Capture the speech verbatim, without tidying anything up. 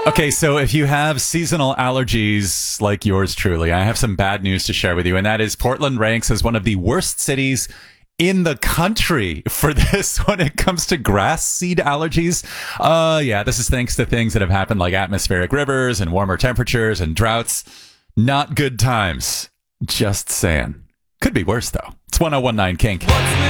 Okay, so if you have seasonal allergies like yours truly, I have some bad news to share with you, and that is Portland ranks as one of the worst cities in the country for this when it comes to grass seed allergies. Uh, yeah, this is thanks to things that have happened like atmospheric rivers and warmer temperatures and droughts. Not good times. Just saying. Could be worse, though. It's ten nineteen Kink.